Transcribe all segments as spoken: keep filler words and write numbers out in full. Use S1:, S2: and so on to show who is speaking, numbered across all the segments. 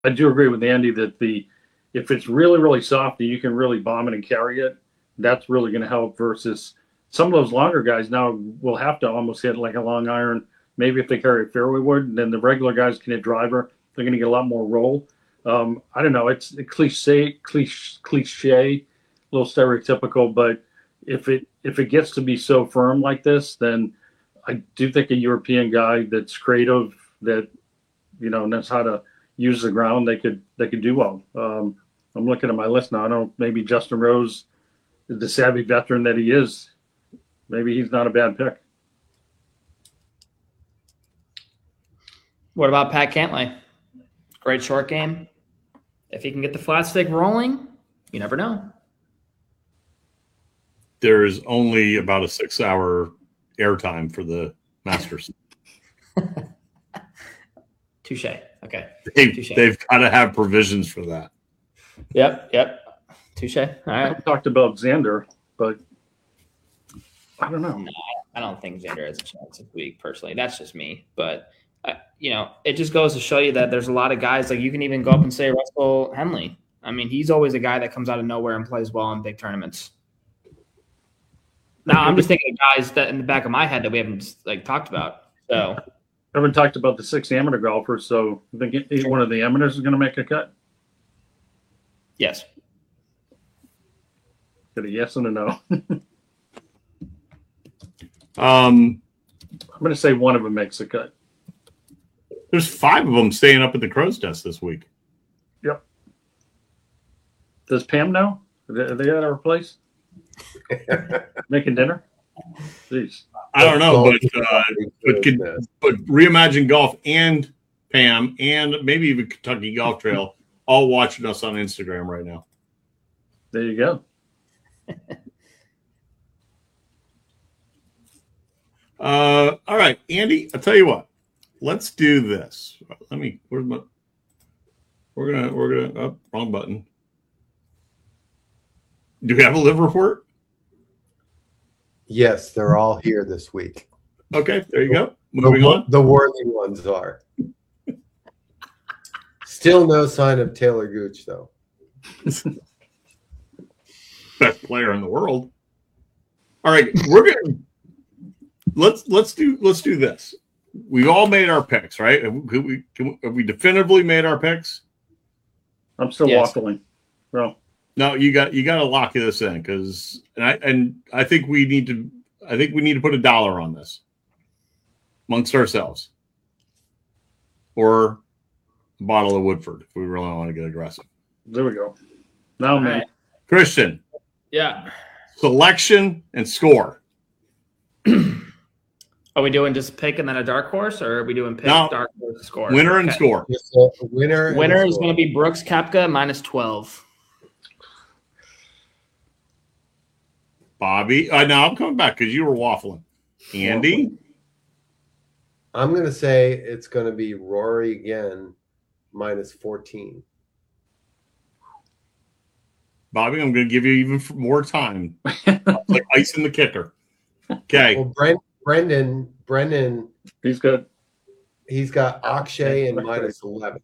S1: I do agree with Andy that the if it's really really soft and you can really bomb it and carry it, that's really going to help. Versus some of those longer guys now will have to almost hit like a long iron. Maybe if they carry a fairway wood, then the regular guys can hit driver. They're going to get a lot more roll. Um, I don't know. It's cliche, cliche, cliche, a little stereotypical, but if it if it gets to be so firm like this, then I do think a European guy that's creative, that you know knows how to use the ground, they could they could do well. Um, I'm looking at my list now. I don't. Maybe Justin Rose, the savvy veteran that he is, maybe he's not a bad pick.
S2: What about Pat Cantlay? Great short game. If he can get the flat stick rolling, you never know.
S3: There's only about a six-hour airtime for the Masters.
S2: Touche. Okay.
S3: They,
S2: Touche.
S3: They've got to have provisions for that.
S2: Yep. Yep. Touche. All right.
S1: I talked about Xander, but I don't know.
S2: No, I don't think Xander has a chance this week, personally. That's just me. But, uh, you know, it just goes to show you that there's a lot of guys. Like, you can even go up and say Russell Henley. I mean, he's always a guy that comes out of nowhere and plays well in big tournaments. Now, I'm just thinking of guys that in the back of my head that we haven't, like, talked about. So –
S1: I haven't talked about the six amateur golfers, so I think each one of the amateurs is going to make a cut.
S2: Yes.
S1: Get a yes and a no.
S3: um,
S1: I'm going to say one of them makes a cut.
S3: There's five of them staying up at the Crow's Nest this week.
S1: Yep. Does Pam know? Are they at our place? Making dinner? Jeez.
S3: I don't know, but uh, but could, but Reimagine Golf and Pam and maybe even Kentucky Golf Trail all watching us on Instagram right now.
S1: There you go.
S3: uh, all right, Andy. I'll tell you what. Let's do this. Let me. Where's my? We're gonna. We're gonna. Oh, wrong button. Do we have a live report?
S4: Yes, they're all here this week.
S3: Okay, there you go. Moving
S4: the,
S3: on.
S4: The worthy ones are. Still no sign of Taylor Gooch, though.
S3: Best player in the world. All right, we're gonna let's let's do let's do this. We all made our picks, right? Have we, can, have we definitively made our picks?
S1: I'm still yes. waffling. Well.
S3: No, you got you got to lock this in because and I and I think we need to I think we need to put a dollar on this amongst ourselves, or a bottle of Woodford if we really want to get aggressive.
S1: There we go. Now, man, right.
S3: Christian.
S2: Yeah.
S3: Selection and score.
S2: Are we doing just pick and then a dark horse, or are we doing pick,
S3: no,
S2: dark horse, score?
S3: Winner and okay. score.
S4: Winner.
S2: Winner is going to be Brooks Koepka minus twelve.
S3: Bobby, uh, now I'm coming back because you were waffling. Andy?
S4: I'm going to say it's going to be Rory again, minus fourteen.
S3: Bobby, I'm going to give you even more time. Like ice in the kicker. Okay.
S4: Well, Brent, Brendan, Brendan,
S1: he's got,
S4: he's got Akshay and minus eleven.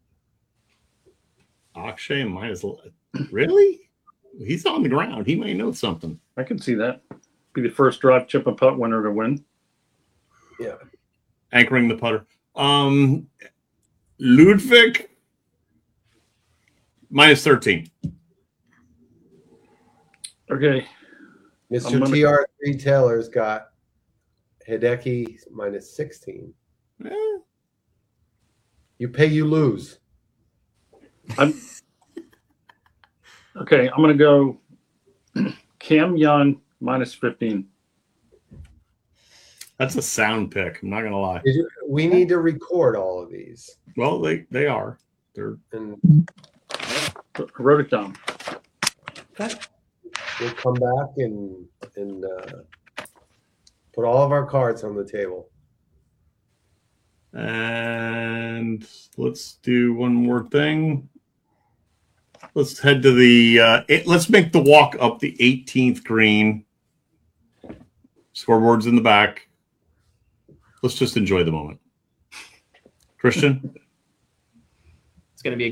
S3: Akshay and minus eleven. Really? He's on the ground. He may know something.
S1: I can see that. Be the first drive chip and putt winner to win.
S4: Yeah.
S3: Anchoring the putter. Um, Ludwig, minus thirteen.
S1: Okay.
S4: Mister Gonna... T R three Taylor's got Hideki minus sixteen. Eh. You pay, you lose.
S1: I'm okay. I'm going to go Cam Young minus fifteen.
S3: That's a sound pick. I'm not going to lie.
S4: We need to record all of these.
S3: Well, they, they are. They're.
S4: And
S1: I wrote it down.
S4: Okay. We'll come back and and uh, put all of our cards on the table.
S3: And let's do one more thing. Let's head to the. Uh, it, let's make the walk up the eighteenth green. Scoreboard's in the back. Let's just enjoy the moment. Christian?
S2: going to be a